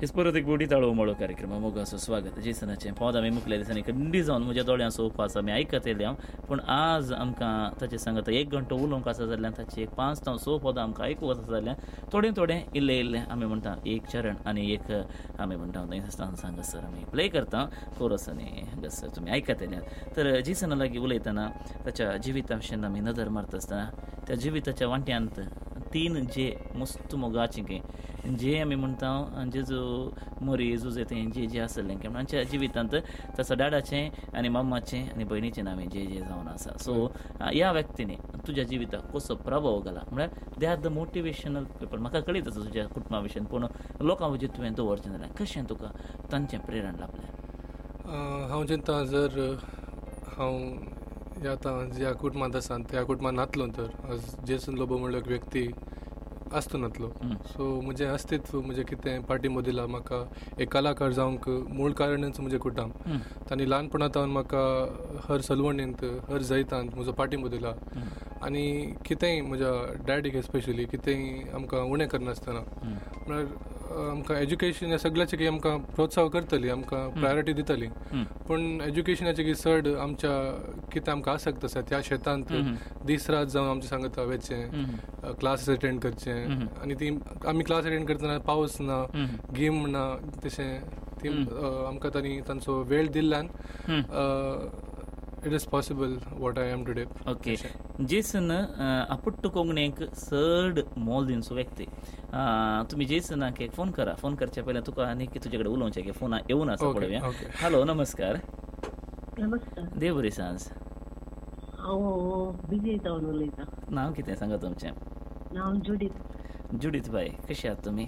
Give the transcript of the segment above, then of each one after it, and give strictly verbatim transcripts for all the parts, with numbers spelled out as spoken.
हेच परत एक बोटी ताळो उमाळो कार्यक्रम मोगाचो स्वागत जेसनाचें पद आमी मुकले दिसांनी खंडी जावन म्हज्या दोळ्यांचो उपास आमी आयकत येयले हांव. पूण आज आमकां ताचे सांगत एक घंटो उलोवंक आसा जाल्यार ताची एक पांच जावं स पदां आमकां आयकूंक आसा जाल्यार थोडें थोडें इल्लें इल्लें आमी म्हणटा एक चरण आनी एक आमी म्हणटा हांगासर आमी प्ले करता कोरस आनी हांगासर तुमी आयकत येयल्यात. तर जेसना लागीं उलयतना ताच्या जिविता विशीं आमी नदर मारता आसतना त्या जिविताच्या वांट्यांत तीन जे मस्त मोगाचें जे आमी म्हणटा जेजू मोरी जुजे तें जे जे आसलें तांच्या जिवितांत ताचो डाडाचें आनी मम्माचें आनी भयणीचें नांवें जे जे जावन आसा. सो ह्या व्यक्तीने तुज्या जिविताक कसो प्रभाव घाला म्हळ्यार they are the motivational people. म्हाका कळीत आसा तुज्या कुटुंबा विशीं पूण लोकां वयल्यान तुवें दवरचें जाल्यार कशें तुका तांचें प्रेरण लाभलें? हांव चिंता जर हांव आतां ज्या कुटुंबांत आसा त्या कुटुंबांत नातलो तर आज जेसन लोबो म्हणलो एक व्यक्ती आसतो नातलो. सो म्हजें अस्तित्व म्हजें कितें पार्टिंबो दिला म्हाका एक कलाकार जावंक मूळ कारणच म्हजें कुटुंब. तांणी ल्हानपणांतावन म्हाका हर सलवणींत हर जैतांत म्हजो पार्टिंबो दिला आनी कितेंय म्हज्या डॅडीक एस्पेशली कितेंय आमकां उणें करनासतना म्हळ्यार आमकां एज्युकेशन ह्या सगळ्याचे की आमकां प्रोत्साह करतली आमकां प्रायोरिटी दितली. पूण एज्युकेशनाचे की चड आमच्या कितें आमकां आसक्त आसा त्या शेतांत दीस रात जावन आमचें सांगता वेचें क्लासीस अटेंड करचें आनी ती आमी क्लास अटेंड करतना पावस ना गेम ना तशें ती आमकां तांणी तांचो वेळ दिल्ल्यान it is possible what I am today. Okay Jason आपुट्ट कोंकणीक चड मोल दिवचो व्यक्ती तुमी जेसनाक एक फोन करा. फोन करच्या पयलीं तुका आनी तुजे कडेन उलोवचें की फोन येवन आसा पळोवया. हॅलो नमस्कार. नमस्कार. देव बरी सांज. हांव विजय जावन उलयतां. नांव कितें सांगा तुमचें? नांव जुडीत. जुडीत बाय कशी आहात तुमी?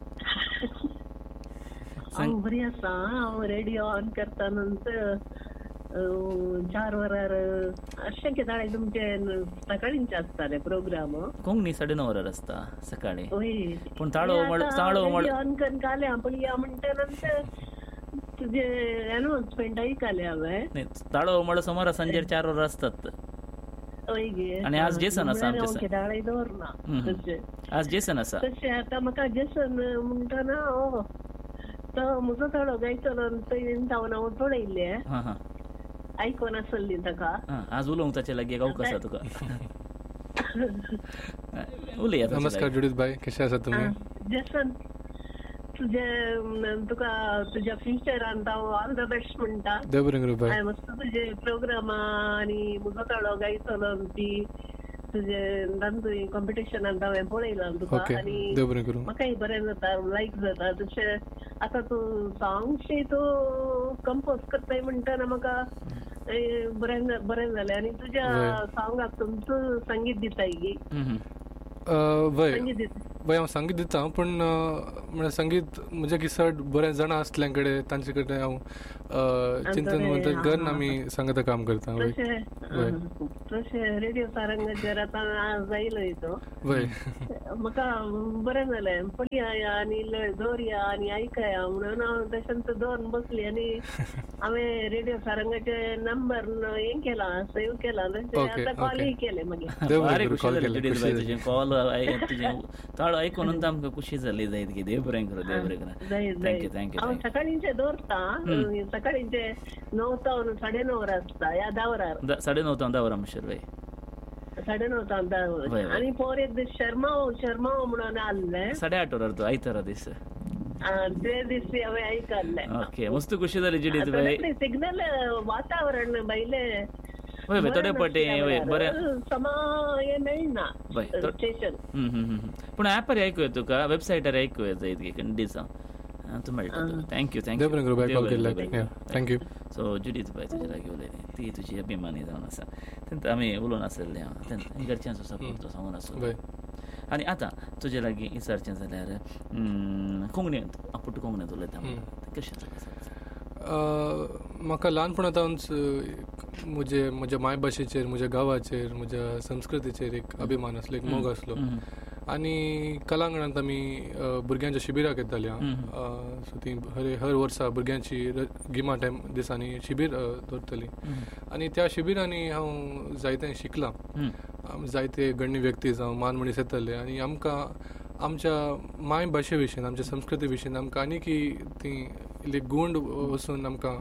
हांव बरी आसा. हांव रेडिओ ऑन करता नंतर चार वरार अशें कितें तुमचे सकाळींचे आसताले प्रोग्राम. कोंकणी साडे णव वरार आसता सकाळी. पूण ताळो ताळो ऑन करून काले पण या म्हणटा नंतर तुझे अनाउन्समेंट ऐकले हांवें. ताळो उमाळो सोमारा सांजे चार वरार आसतात. आणि आज जेसन आसा आमचे दवरना. आज जेसन आसा तशें आतां म्हाका जेसन म्हणटना ओ तो म्हजो थोडो गायतलो जावन हांव पळयल्ले आयकोन आसली ताका. आज उलोवंक ताचे लागीं गावक आसा तुका. उलया. नमस्कार जुडीत बाय कशें आसा तुमी? जेसन तुजे तुका तुज्या फ्युचरांत हांव ऑल द बेस्ट म्हणटा. देव बरें करूं बाय. मस्त तुजे प्रोग्रामा आनी म्हजो थोडो गायतलो ती तुजे तांतूय कॉम्पिटिशनांत हांवें पळयलां तुका आनी म्हाकाय बरें जाता लायक जाता. तशें आतां तूं सॉंग्स तूं कंपोज करताय म्हणटना म्हाका बरें बरें जालें. आनी तुज्या सॉंगाक तुमचो संगीत दिताय गी? वय वय हांव संगीत दिता पूण म्हळ्यार संगीत म्हजे की चड बरें जाणां आसल्या कडेन तांचे कडेन हांव चिंतन करून आमी संगीत काम करता. तशें रेडिओ सारंगाचेर आतां जायलोय तो. वय म्हाका बरें जालें पळया आनी दवरया आनी आयकया म्हणून हांव तशेंच दवरून बसली आनी हांवें रेडिओ सारंगाचे नंबर हें केलां सेव्ह केलां. तशें आतां कॉलय केले मागीर. कॉल तुजें ताळो आयकून आमकां खुशी जाली. जायत की देव बरें करूं देव बरें करूं. Thank you thank you. हांव सकाळींचे दवरता सकाळींचे णव जावन साडे णव वरां आसता ह्या धा वरार साडे णव जावन धा वरां म्हणशीर वय साडे णव जावन धा वरां. आनी पोर एक दीस शर्मा शर्मा म्हणून आसलें साडे आठ वरार तो आयतारा दीस ते दीस हांवें आयकल्लें. ओके मस्त खुशी जाली जिडीत बाय. सिग्नल वातावरण बायले वय वय थोडे पटे बरें समा हें मेळना स्टेशन. पूण ऍपार आयकूया तुका वेबसायटार आयकूया जायत की कंडीस तूं मेळटा. Thank you thank you thank you. So जुडीत bye तुजे लागीं उलयलें ती तुजी अभिमानी जावन आसा. तेन्ना आमी उलोवन आसले हांव घरच्यांचो सपोर्ट तो सांगून आसलो. आनी आतां तुजे लागीं विचारचें जाल्यार कोंकणींत आपुट्ट कोंकणींत उलयता कशें म्हाका ल्हानपणांतावनच म्हजे म्हज्या मायभाशेचेर म्हज्या गांवाचेर म्हज्या संस्कृतीचेर एक अभिमान आसलो एक मोग आसलो. आनी कलांगणांत आमी भुरग्यांच्या शिबिराक येतालीं हांव. सो ती हर हर वर्सा भुरग्यांची गिमा टायम दिसांनी शिबीर दवरतलीं आनी त्या शिबिरांनी हांव जायतें शिकलां. जायते गण्य व्यक्ती जावं मान मनीस येताले आनी आमकां आमच्या माय भाशे विशीं आमच्या संस्कृती विशीं आमकां आनीकी ती इल्ली गूंड वचून आमकां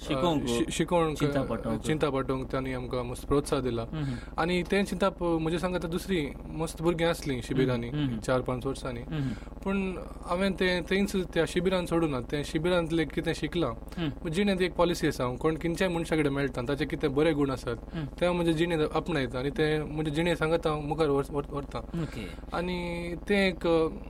शिकोवंक चिंता पडोवंक तांणी आमकां मस्त प्रोत्साह दिला. आनी तें चिंता म्हजे सांगता दुसरी मस्त भुरगीं आसलीं शिबिरांनी चार पांच वर्सांनी, पूण हांवें तें थंयच त्या शिबिरान सोडूं ना. तें शिबिरांतलें कितें शिकलां, जिणेंत एक पॉलिसी आसा, कोण खंयच्याय मनशा कडेन मेळटा ताचे कितें बरे गूण आसात ते हांव म्हजे जिणेंत आपणायता आनी ते म्हजे जिणेंत सांगत हांव मुखार व्हरतां. आनी तें एक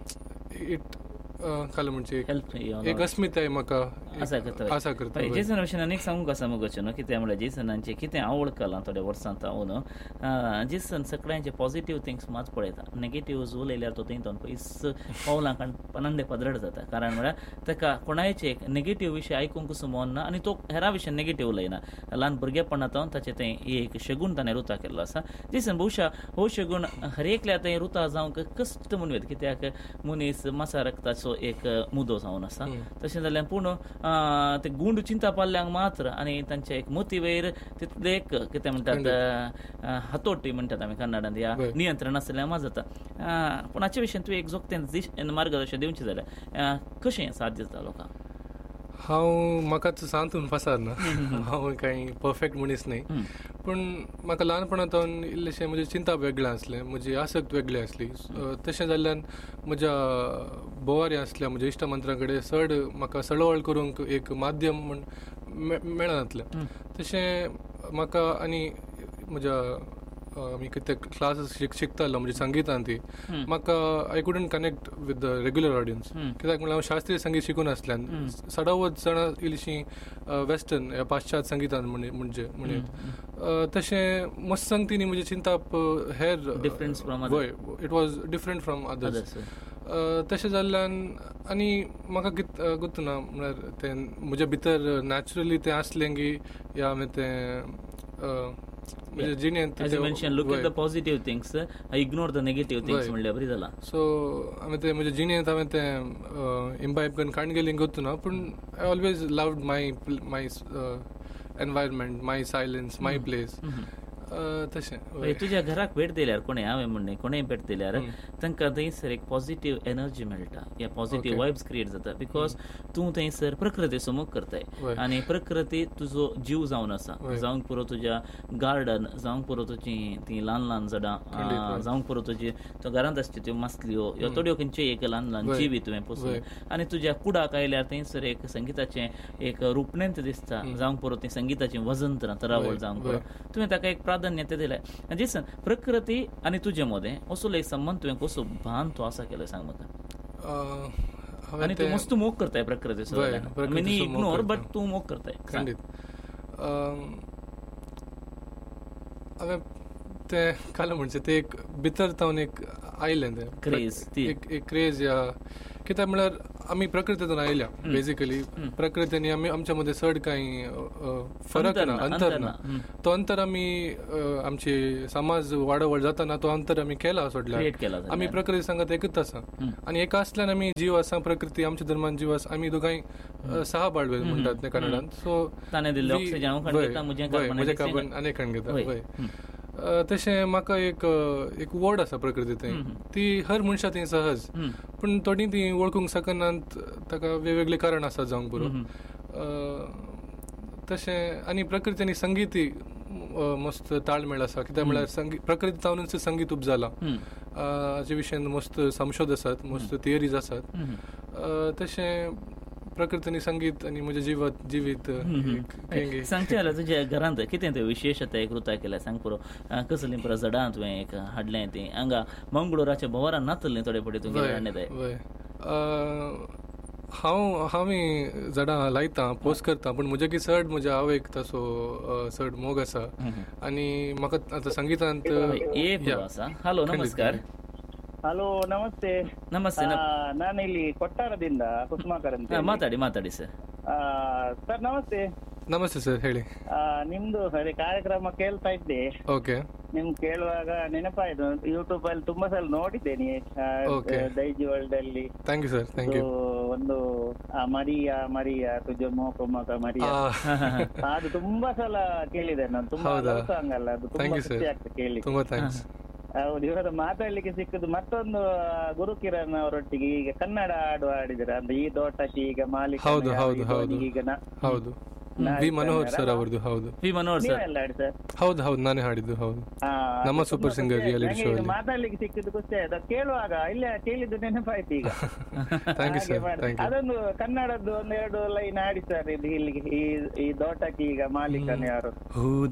इट काल म्हणजे एक अस्मिताय म्हाका आसा करता. जेसन विशीं आनीक सांगूंक आसा मुगोचें न्हू, कित्याक म्हळ्यार जेसनाचें कितें आवड केलां थोड्या वर्सांत हांव जेसन सगळ्यांचे पॉझिटीव थिंग्स मात पळयता, नेगेटीव झोल येयल्यार तो थंय पयस पावलां पनांडे पदरड जाता. कारण म्हळ्यार ताका कोणायचे एक नेगेटीव विशय आयकूंक सुमोन ना आनी तो हेरा विशय नेगेटीव उलयना. ल्हान भुरगेपणांत ताचें तें एक शगून ताणें रुता केल्लो आसा. जेसन भोवशा हो शगून हर एकल्या थंय रुता जावंक कश्ट म्हणून येता, कित्याक मनीस मासा रक्ताचो एक मुदो जावन आसा. तशें जाल्यार पूण ते गूंड चिंता पाल्ल्यांक मात्र आनी तांचे एक मोती वयर तितले एक कितें म्हणटात हातोटी म्हणटात आमी कन्नडांत, ह्या नियंत्रण आसल्यार मात जाता. पूण हाचे विशयी तुवें एक जोगतें मार्गदर्शन दिवचें जाल्यार कशें साध्य जाता लोकांक? हांव म्हाकाच सांतून पासारना, हांव कांय परफेक्ट मनीस न्ही, पूण म्हाका ल्हानपणांतून इल्लेशें म्हजें चिंता वेगळें आसलें, म्हजी आसक्त वेगळी आसली. तशें जाल्ल्यान म्हज्या बोवारी आसल्या म्हज्या इश्टमंत्रा कडेन चड म्हाका सळवळ करूंक एक माध्यम म्हण मेळनासलें. तशें म्हाका आनी म्हज्या आमी कितें क्लासीस शिकतालो म्हणजे संगीतान ती म्हाका I couldn't connect with the regular audience, कित्याक म्हळ्यार हांव शास्त्रीय संगीत शिकून आसल्यान सदावच जाणां इल्लीशीं वेस्टर्न पाश्चात्य संगीतान म्हणजे म्हणजे तशें मस्त संगतींनी म्हजी चिंता हेर वय it was different from others. तशें जाल्ल्यान आनी म्हाका कित गुर्तना म्हळ्यार तें म्हज्या भितर नॅचरली तें आसलें की या हांवें तें Yeah. As you mentioned, look at the positive things, uh, ignore the negative things म्हणल्यार बरी जाला. सो हांवें तें म्हज्या जिणेंत हांवें तें इम्बायब करून काण गेलीं गोतूना, पूण I always loved my my environment, my silence, my place. तशें तुज्या घराक भेट दिल्यार कोणें हांवें म्हणलें कोणेंय भेट दिल्यार तांकां थंयसर एक पॉझिटीव एनर्जी मेळटा, या पॉझिटीव वायब्स क्रिएट जाता, बिकॉज तूं थंयसर प्रकृती समोग करताय आनी प्रकृती तुजो जीव जावन आसा. जावंक पुरो तुज्या गार्डन, जावंक पुरो तुजी ती ल्हान ल्हान झाडां, जावंक पुरो तुजी तो घरांत आसच्यो त्यो मासल्यो ह्यो थोड्यो खंयच्यो एक ल्हान ल्हान जिवी तुवें पोसले आनी तुज्या कुडाक आयल्यार थंयसर एक संगीताचें एक रुपणेंत दिसता, जावंक पुरो ती संगीताचीं वजंत्रां तरावळ जावंक पुरो तुवें ताका एक प्राधान्यता दिलाय. जेसन प्रकृती आनी तुजे मदें असो एक संबंध तुवें कसो भान तो आसा केलो सांग म्हाका. आनी तूं मस्त मोग करताय प्रकृतीचो, मिनी इग्नोर बट तूं मोग करताय. खंडीत हांवें तें काल म्हणजे ते एक भितर तावन एक आयलें तें क्रेज, एक क्रेज या कित्याक म्हळ्यार आमी प्रकृतीतून आयल्या बेसिकली. प्रकृतीनी आमी आमच्या मदें चड कांय फरक ना, अंतर ना. तो अंतर आमी आमची समाज वाडवड जाताना तो अंतर आमी केला सोडला. आमी प्रकृती सांगत एकच आसा आनी एका आसल्यान आमी जीव आसा, प्रकृती आमच्या धर्मान जीव आसा, आमी दोगांय सहा बाळवे म्हणटात ते कन्नडांत. सो म्हजें कार्बन आनी खण घेता. तशें म्हाका एक एक वड आसा प्रकृती थंय, ती हर मनशा थंय सहज, पूण थोडीं ती वळखूंक शकनात, ताका वेगवेगळे कारण आसा जावंक पुरो. तशें आनी प्रकृती आनी संगीतय मस्त ताळमेळ आसा, कित्याक म्हळ्यार संगीत प्रकृती जावनूच संगीत उपजालां. हाचे विशयी मस्त संशोध आसात, मस्त थियरीज आसात. तशें प्रकृती आनी संगीत आनी म्हजें जिवत जिवीत सांगचें जाल्यार तुज्या घरांत कितें तें विशेशता एक रुताय केल्या सांग पुरो. कसलीं पुरो झाडां तुवें एक हाडलें तें हांगा मंगळुराच्या भोवरान नातलीं थोडे पटी तुवें हाडलें. हांव हांवें झाडां लायतां, पोस करतां, पूण म्हजे की चड म्हज्या आवयक तसो चड मोग आसा. आनी म्हाका आतां संगीतांत एक आसा. हॅलो नमस्कार. ಹಲೋ ನಮಸ್ತೆ. ನಮಸ್ತೆ. ನಾನು ಇಲ್ಲಿ ಕೊಟ್ಟಾರದಿಂದ ಕುಸುಮಾಕರ್ ಅಂತ ಮಾತಾಡಿ ಮಾತಾಡಿ ಸರ್. ಸರ್ ನಮಸ್ತೆ. ನಮಸ್ತೆ ಸರ್, ಹೇಳಿ. ನಿಮ್ದು ಸರಿ ಕಾರ್ಯಕ್ರಮ ಕೇಳ್ತಾ ಇದ್ದೆ. ಓಕೆ. ನಿಮ್ ಕೇಳುವಾಗ ನೆನಪಾಯ್ತು, ಯೂಟ್ಯೂಬ್ ಅಲ್ಲಿ ತುಂಬಾ ಸಲ ನೋಡಿದ್ದೇನೆ, ದೈಜಿ ವರ್ಲ್ಡ್ ಅಲ್ಲಿ. Thank you sir, thank you. ಒಂದು Maria Maria ತುಜ Moka Moka Maria, ಅದು ತುಂಬಾ ಸಲ ಕೇಳಿದೆ ನಾನು. ತುಂಬಾ ಸಾಂಗ್ ಅಲ್ಲ ಅದು, ತುಂಬಾ ಖುಷಿ ಆಗ್ತದೆ ಕೇಳಿ. ತುಂಬಾ ಥ್ಯಾಂಕ್ಸ್. ಹೌದು, ಇವರ ಮಾತಾಡ್ಲಿಕ್ಕೆ ಸಿಕ್ಕುದು ಮತ್ತೊಂದು ಗುರು ಕಿರಣ್ ಅವರೊಟ್ಟಿಗೆ ಈಗ ಕನ್ನಡ ಹಾಡು ಹಾಡಿದ್ರೆ ಅಂದ್ರೆ ಈ ತೋಟಕ್ಕೆ ಈಗ ಮಾಲೀಕ. ಹೌದು ಹೌದು ಹೌದು ಹೌದು, ವಿ ಮನೋಹರ್ ಸರ್ ಅವರದು. ಹೌದು, ವಿ ಮನೋಹರ್ ಸರ್. ಹೌದು ಹೌದು, ನಾನೇ ಹಾಡಿದ್ದು. ಹೌದು, ನಮ್ಮ ಸೂಪರ್ ಸಿಂಗರ್ ರಿಯಾಲಿಟಿ ಶೋ ಅಲ್ಲಿ ಮಾತಾಡ್ಲಿಕ್ಕೆ ಸಿಕ್ಕಿದ್ದು ಖುಷಿ ಆಯ್ತು. ಕೇಳುವಾಗ ಇಲ್ಲೇ ಕೇಳಿದ್ದು ನೆನಪಾಯ್ತು ಈಗ. Thank you sir, thank you. ಅದೊಂದು ಕನ್ನಡದ್ದು ಒಂದೆರಡು ಲೈನ್ ಹಾಡಿ ಸರ್, ಇದು ಇಲ್ಲಿಗೆ ಈ ತೋಟಕ್ಕೆ ಈಗ ಮಾಲೀಕನ ಯಾರು.